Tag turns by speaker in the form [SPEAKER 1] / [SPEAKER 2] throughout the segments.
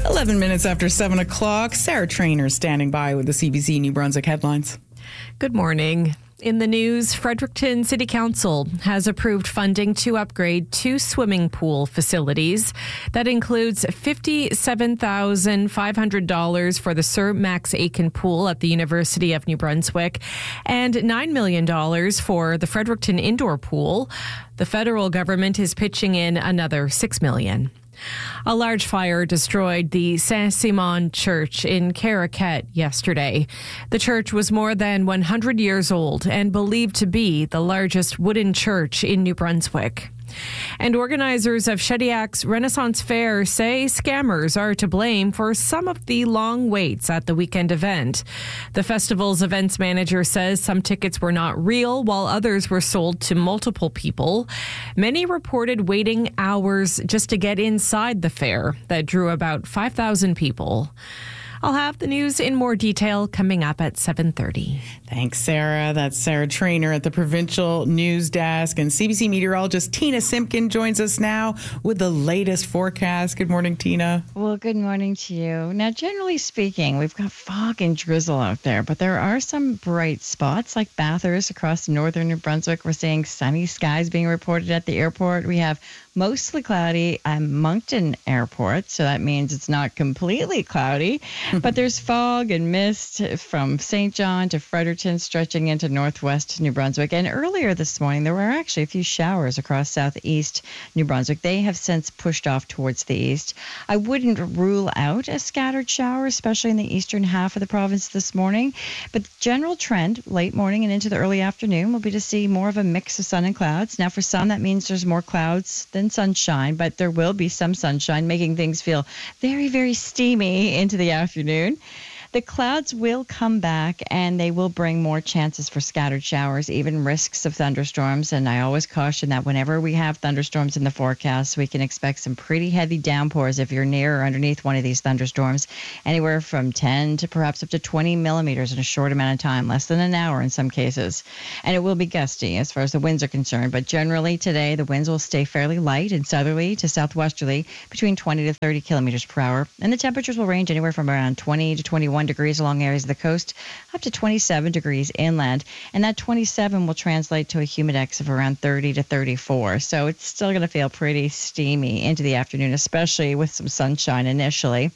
[SPEAKER 1] 11 minutes after 7 o'clock, Sarah Trainer standing by with the CBC New Brunswick headlines.
[SPEAKER 2] Good morning. In the news, Fredericton City Council has approved funding to upgrade 2 swimming pool facilities. That includes $57,500 for the Sir Max Aiken Pool at the University of New Brunswick and $9 million for the Fredericton Indoor Pool. The federal government is pitching in another $6 million. A large fire destroyed the Saint-Simon Church in Caraquet yesterday. The church was more than 100 years old and believed to be the largest wooden church in New Brunswick. And organizers of Shediac's Renaissance Fair say scammers are to blame for some of the long waits at the weekend event. The festival's events manager says some tickets were not real, while others were sold to multiple people. Many reported waiting hours just to get inside the fair that drew about 5,000 people. I'll have the news in more detail coming up at 7:30.
[SPEAKER 1] Thanks, Sarah. That's Sarah Trainer at the Provincial News Desk. And CBC meteorologist Tina Simpkin joins us now with the latest forecast. Good morning, Tina.
[SPEAKER 3] Well, good morning to you. Now, generally speaking, we've got fog and drizzle out there, but there are some bright spots like Bathurst across northern New Brunswick. We're seeing sunny skies being reported at the airport. We have mostly cloudy at Moncton Airport, so that means it's not completely cloudy, but there's fog and mist from St. John to Fredericton stretching into northwest New Brunswick. And earlier this morning, there were actually a few showers across southeast New Brunswick. They have since pushed off towards the east. I wouldn't rule out a scattered shower, especially in the eastern half of the province this morning, but the general trend late morning and into the early afternoon will be to see more of a mix of sun and clouds. Now, for some, that means there's more clouds than sunshine, but there will be some sunshine, making things feel very, very steamy into the afternoon. The clouds will come back and they will bring more chances for scattered showers, even risks of thunderstorms. And I always caution that whenever we have thunderstorms in the forecast, we can expect some pretty heavy downpours if you're near or underneath one of these thunderstorms, anywhere from 10 to perhaps up to 20 millimeters in a short amount of time, less than an hour in some cases. And it will be gusty as far as the winds are concerned. But generally today, the winds will stay fairly light and southerly to southwesterly between 20 to 30 kilometers per hour. And the temperatures will range anywhere from around 20 to 21 degrees along areas of the coast, up to 27 degrees inland. And that 27 will translate to a humidex of around 30 to 34. So it's still going to feel pretty steamy into the afternoon, especially with some sunshine initially.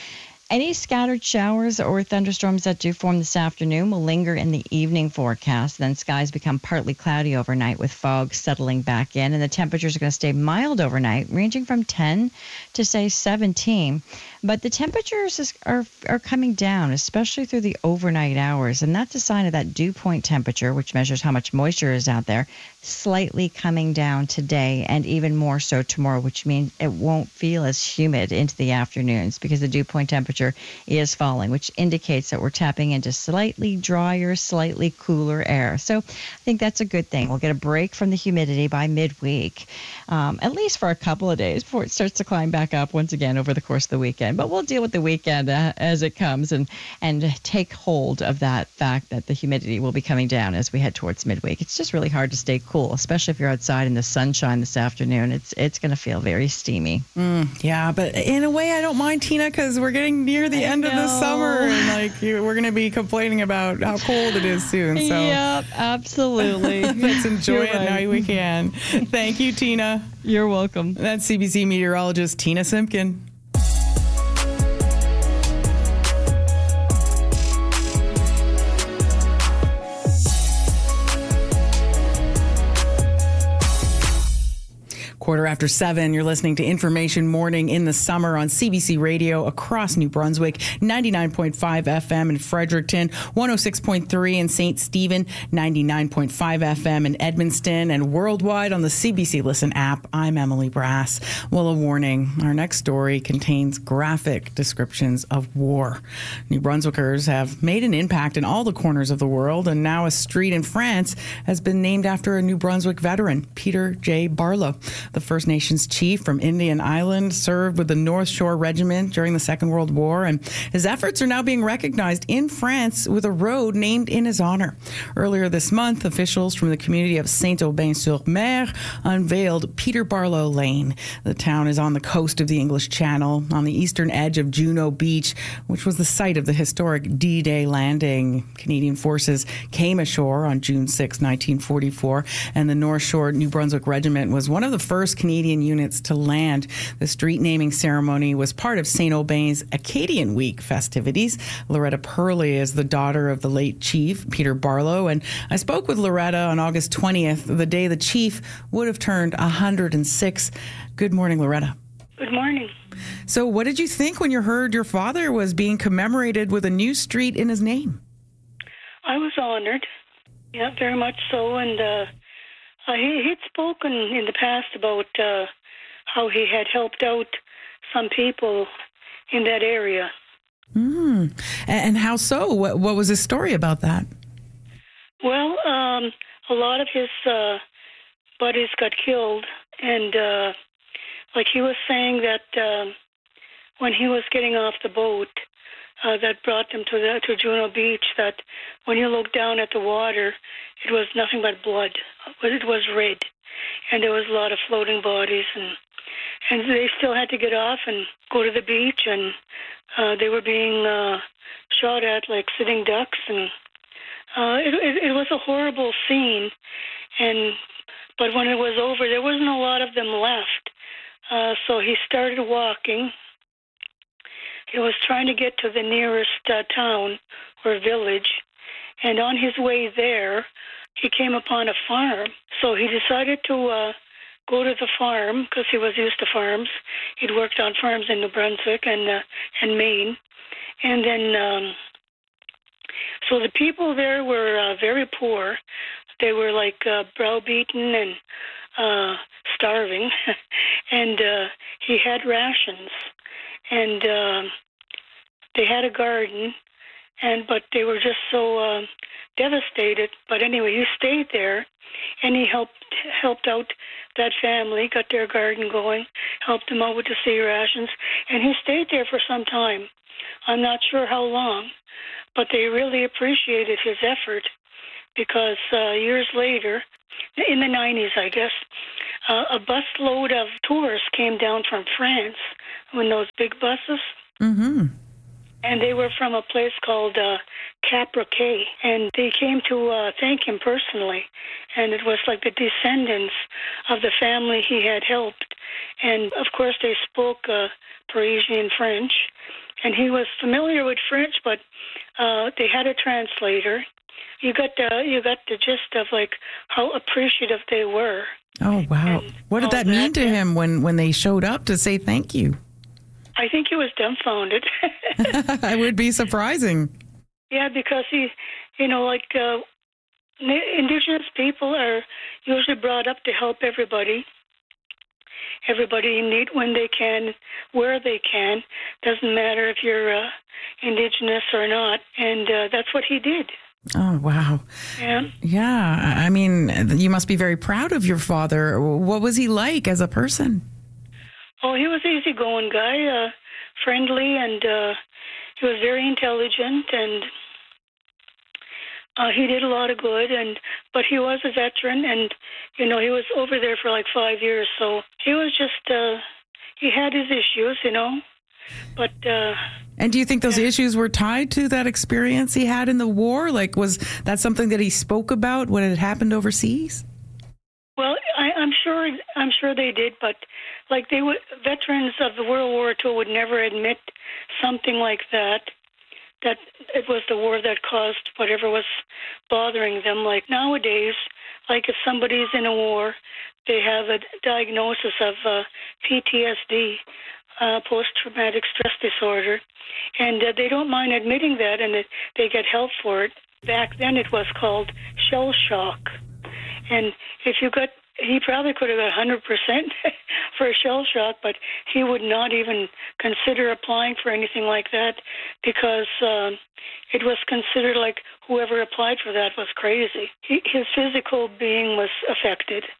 [SPEAKER 3] Any scattered showers or thunderstorms that do form this afternoon will linger in the evening forecast. Then skies become partly cloudy overnight with fog settling back in, and the temperatures are going to stay mild overnight, ranging from 10 to, say, 17. But the temperatures are coming down, especially through the overnight hours, and that's a sign of that dew point temperature, which measures how much moisture is out there, slightly coming down today and even more so tomorrow, which means it won't feel as humid into the afternoons because the dew point temperature is falling, which indicates that we're tapping into slightly drier, slightly cooler air. So I think that's a good thing. We'll get a break from the humidity by midweek, at least for a couple of days before it starts to climb back up once again over the course of the weekend. But we'll deal with the weekend as it comes and take hold of that fact that the humidity will be coming down as we head towards midweek. It's just really hard to stay cool, especially if you're outside in the sunshine this afternoon. It's going to feel very steamy.
[SPEAKER 1] Yeah, but in a way, I don't mind, Tina, because we're getting near the end of the summer, and we're going to be complaining about how cold it is soon. So
[SPEAKER 3] yep, absolutely.
[SPEAKER 1] Let's enjoy it now we can. Thank you, Tina.
[SPEAKER 3] You're welcome.
[SPEAKER 1] That's CBC meteorologist Tina Simpkin. Quarter after 7, you're listening to Information Morning in the Summer on CBC Radio across New Brunswick, 99.5 FM in Fredericton, 106.3 in St. Stephen, 99.5 FM in Edmundston, and worldwide on the CBC Listen app. I'm Emily Brass. Well, a warning. Our next story contains graphic descriptions of war. New Brunswickers have made an impact in all the corners of the world, and now a street in France has been named after a New Brunswick veteran, Peter J. Barlow. The First Nations chief from Indian Island served with the North Shore Regiment during the Second World War, and his efforts are now being recognized in France with a road named in his honor. Earlier this month, officials from the community of Saint-Aubin-sur-Mer unveiled Peter Barlow Lane. The town is on the coast of the English Channel, on the eastern edge of Juno Beach, which was the site of the historic D-Day landing. Canadian forces came ashore on June 6, 1944, and the North Shore New Brunswick Regiment was one of the first Canadian units to land. The street naming ceremony was part of Saint-Aubin's Acadian Week festivities. Loretta Purley is the daughter of the late chief, Peter Barlow, and I spoke with Loretta on August 20th, the day the chief would have turned 106. Good morning, Loretta.
[SPEAKER 4] Good morning.
[SPEAKER 1] So what did you think when you heard your father was being commemorated with a new street in his name?
[SPEAKER 4] I was honored. Yeah, very much so. And he'd spoken in the past about how he had helped out some people in that area.
[SPEAKER 1] And how so? What was his story about that?
[SPEAKER 4] Well, a lot of his buddies got killed, and like he was saying that when he was getting off the boat that brought them to Juno Beach, that when you looked down at the water, it was nothing but blood. It was red, and there was a lot of floating bodies, and they still had to get off and go to the beach, and they were being shot at like sitting ducks, and it was a horrible scene. But when it was over, there wasn't a lot of them left. So he started walking. He was trying to get to the nearest town or village, and on his way there, he came upon a farm. So he decided to go to the farm because he was used to farms. He'd worked on farms in New Brunswick and Maine. And then, so the people there were very poor. They were like browbeaten and starving. And he had rations. And they had a garden, but they were just so devastated. But anyway, he stayed there, and he helped out that family, got their garden going, helped them out with the sea rations, and he stayed there for some time. I'm not sure how long, but they really appreciated his effort because years later, in the 90s, I guess, a busload of tourists came down from France in those big buses. Mm-hmm. And they were from a place called Capraquet, and they came to thank him personally. And it was like the descendants of the family he had helped. And, of course, they spoke Parisian French, and he was familiar with French, but they had a translator. You got the gist of, like, how appreciative they were.
[SPEAKER 1] Oh, wow. And what did that mean to him when they showed up to say thank you?
[SPEAKER 4] I think he was dumbfounded.
[SPEAKER 1] It would be surprising. Yeah,
[SPEAKER 4] because Indigenous people are usually brought up to help everybody in need when they can, where they can. Doesn't matter if you're Indigenous or not. And that's what he did.
[SPEAKER 1] Oh, wow. Yeah. I mean, you must be very proud of your father. What was he like as a person?
[SPEAKER 4] Oh, he was an easygoing guy, friendly, and he was very intelligent, and he did a lot of good. But he was a veteran, and he was over there for like 5 years, so he was just he had his issues, But
[SPEAKER 1] and do you think those issues were tied to that experience he had in the war? Like, was that something that he spoke about when it happened overseas?
[SPEAKER 4] Well, I'm sure they did, but like veterans of the World War II would never admit something like that it was the war that caused whatever was bothering them. Like nowadays, like if somebody's in a war, they have a diagnosis of PTSD, post-traumatic stress disorder, and they don't mind admitting that, and they get help for it. Back then it was called shell shock. And if he probably could have got 100% for a shell shock, but he would not even consider applying for anything like that because it was considered like whoever applied for that was crazy. His physical being was affected.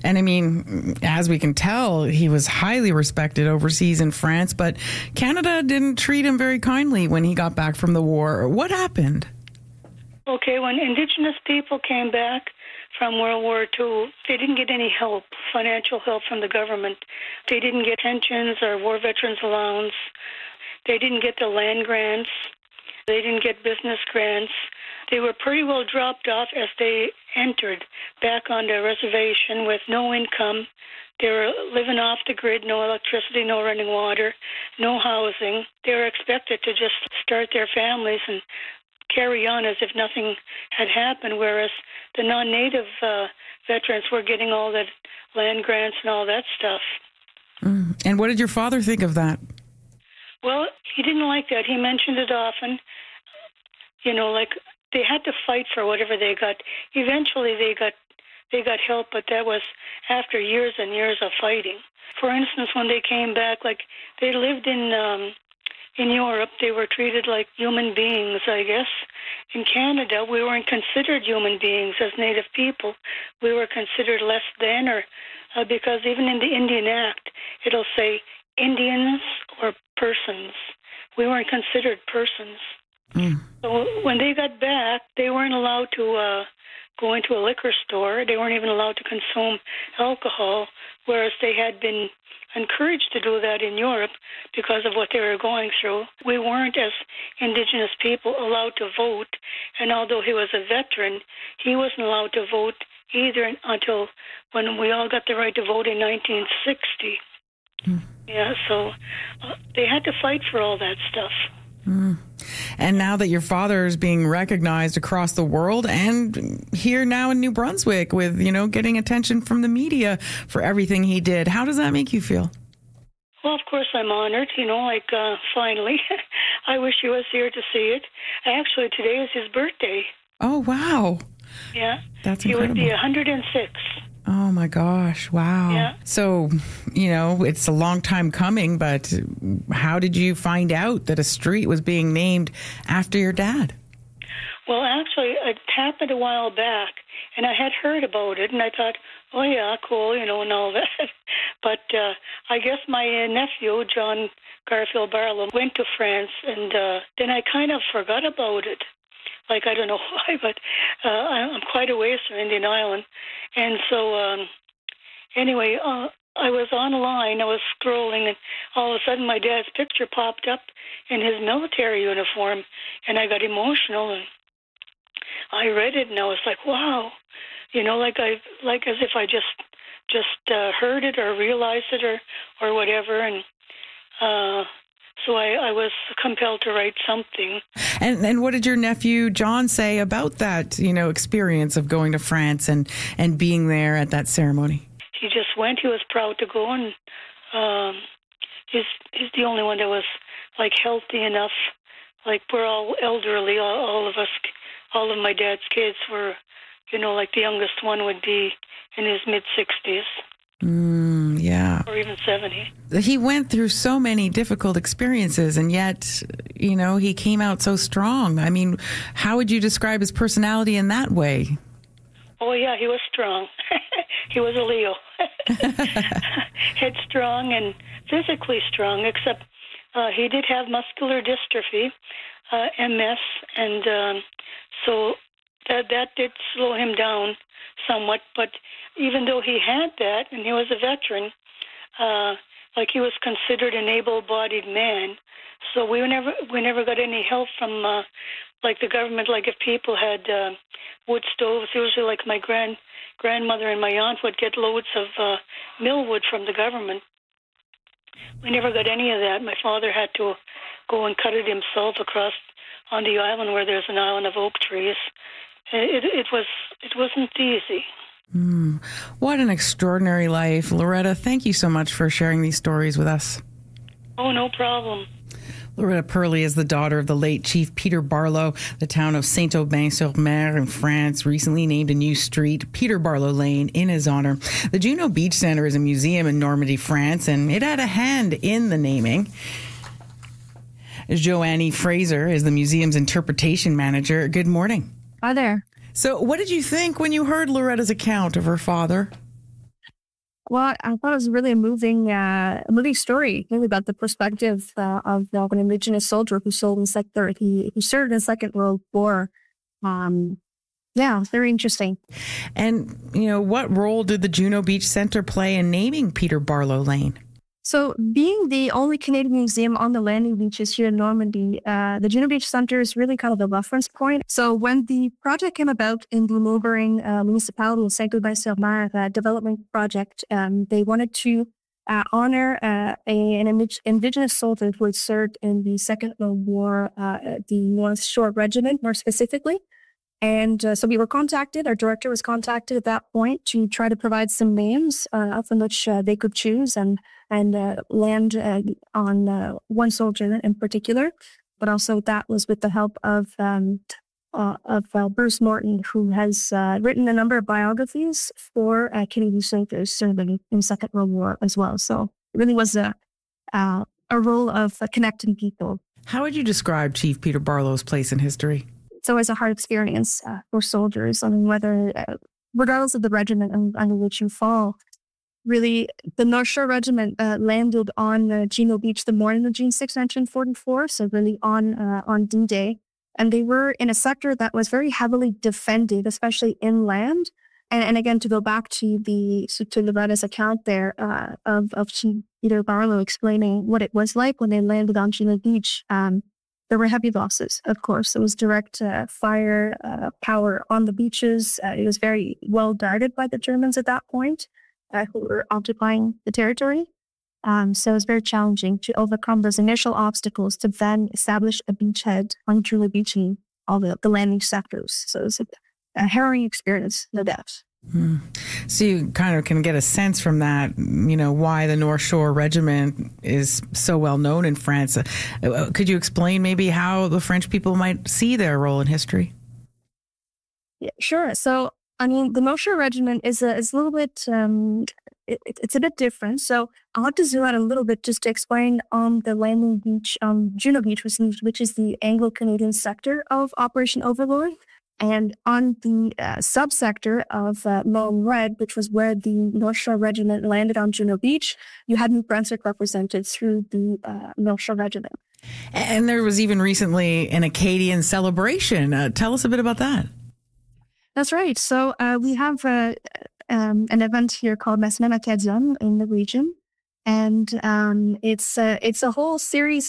[SPEAKER 1] And I mean, as we can tell, he was highly respected overseas in France, but Canada didn't treat him very kindly when he got back from the war. What happened?
[SPEAKER 4] Okay, when Indigenous people came back from World War II, they didn't get any help, financial help from the government. They didn't get pensions or war veterans allowance. They didn't get the land grants. They didn't get business grants. They were pretty well dropped off as they entered back on their reservation with no income. They were living off the grid, no electricity, no running water, no housing. They were expected to just start their families and carry on as if nothing had happened, whereas the non-native veterans were getting all that land grants and all that stuff.
[SPEAKER 1] And what did your father think of that?
[SPEAKER 4] Well, he didn't like that. He mentioned it often. You know, like they had to fight for whatever they got. Eventually they got help, but that was after years and years of fighting. For instance, when they came back, like they lived in Europe, they were treated like human beings, I guess. In Canada, we weren't considered human beings as Native people. We were considered less than, or because even in the Indian Act, it'll say Indians or persons. We weren't considered persons. So when they got back, they weren't allowed to go into a liquor store. They weren't even allowed to consume alcohol, whereas they had been encouraged to do that in Europe because of what they were going through. We weren't, as Indigenous people, allowed to vote, and although he was a veteran, he wasn't allowed to vote either until when we all got the right to vote in 1960. Yeah, so they had to fight for all that stuff.
[SPEAKER 1] And now that your father is being recognized across the world and here now in New Brunswick with, you know, getting attention from the media for everything he did, how does that make you feel?
[SPEAKER 4] Well, of course I'm honored, you know, like finally. I wish he was here to see it. Actually, today is his birthday.
[SPEAKER 1] Oh, wow.
[SPEAKER 4] Yeah.
[SPEAKER 1] That's incredible.
[SPEAKER 4] He would be 106.
[SPEAKER 1] Oh, my gosh. Wow.
[SPEAKER 4] Yeah.
[SPEAKER 1] So, you know, it's a long time coming, but how did you find out that a street was being named after your dad?
[SPEAKER 4] Well, actually, it happened a while back, and I had heard about it, and I thought, oh, yeah, cool, you know, and all that. But I guess my nephew, John Garfield Barlow, went to France, and then I kind of forgot about it. Like, I don't know why, but I'm quite a ways from Indian Island. And so, anyway, I was online, I was scrolling, and all of a sudden my dad's picture popped up in his military uniform, and I got emotional, and I read it, and I was like, wow. You know, like as if I just heard it or realized it or whatever, and so I was compelled to write something.
[SPEAKER 1] And what did your nephew John say about that, you know, experience of going to France and being there at that ceremony?
[SPEAKER 4] He just went. He was proud to go, and he's the only one that was like healthy enough. Like we're all elderly, all of us, all of my dad's kids were, you know, like the youngest one would be in his mid-60s.
[SPEAKER 1] Yeah.
[SPEAKER 4] Or even 70.
[SPEAKER 1] He went through so many difficult experiences, and yet, you know, he came out so strong. I mean, how would you describe his personality in that way?
[SPEAKER 4] Oh, yeah, he was strong. He was a Leo. Headstrong and physically strong, except he did have muscular dystrophy, MS, and so that did slow him down somewhat, but even though he had that, and he was a veteran, like he was considered an able-bodied man, so we never got any help from like the government. Like if people had wood stoves, usually like my grandmother and my aunt would get loads of millwood from the government. We never got any of that. My father had to go and cut it himself across on the island where there's an island of oak trees. It wasn't easy.
[SPEAKER 1] What an extraordinary life. Loretta, thank you so much for sharing these stories with us.
[SPEAKER 4] Oh, no problem.
[SPEAKER 1] Loretta Purley is the daughter of the late Chief Peter Barlow. The town of Saint-Aubin-sur-Mer in France recently named a new street, Peter Barlow Lane, in his honor. The Juno Beach Center is a museum in Normandy, France, and it had a hand in the naming. Joanne Fraser is the museum's interpretation manager. Good morning.
[SPEAKER 5] Hi there.
[SPEAKER 1] So what did you think when you heard Loretta's account of her father?
[SPEAKER 5] Well, I thought it was really a moving story, really about the perspective of an Indigenous soldier who served in the Second World War. Yeah, very interesting.
[SPEAKER 1] And, what role did the Juno Beach Center play in naming Peter Barlow Lane?
[SPEAKER 5] So being the only Canadian museum on the landing beaches here in Normandy, the Juno Beach Center is really kind of the reference point. So when the project came about in the neighboring municipality of Saint-Aubin-sur-Mer development project, they wanted to honor an Indigenous soldier who had served in the Second World War, the North Shore Regiment more specifically. And so we were contacted, our director was contacted at that point to try to provide some names from which they could choose and land on one soldier in particular. But also that was with the help of Bruce Norton, who has written a number of biographies for Canadian soldiers serving in the Second World War as well. So it really was a role of connecting people.
[SPEAKER 1] How would you describe Chief Peter Barlow's place in history?
[SPEAKER 5] It's always a hard experience for soldiers. I mean, regardless of the regiment under which you fall, really, the North Shore Regiment landed on Juno Beach the morning of June 6, 1944, so really on D-Day. And they were in a sector that was very heavily defended, especially inland. And again, to go back to Loretta's account there of Chief Peter Barlow explaining what it was like when they landed on Juno Beach, there were heavy losses, of course. There was direct fire power on the beaches. It was very well guarded by the Germans at that point, who were occupying the territory. So it was very challenging to overcome those initial obstacles to then establish a beachhead on Juno Beach and all the landing sectors. So it was a harrowing experience, no doubt.
[SPEAKER 1] So you kind of can get a sense from that, why the North Shore Regiment is so well known in France. Could you explain maybe how the French people might see their role in history?
[SPEAKER 5] Yeah, sure. So, I mean, the North Shore Regiment is a little bit, it's a bit different. So I'll have to zoom out a little bit just to explain on the landing beach, Juno Beach, which is the Anglo-Canadian sector of Operation Overlord. And on the subsector of Long Red, which was where the North Shore Regiment landed on Juno Beach, you had New Brunswick represented through the North Shore Regiment.
[SPEAKER 1] And there was even recently an Acadian celebration. Tell us a bit about that.
[SPEAKER 5] That's right. So we have an event here called La Semaine Acadienne in the region. And it's a whole series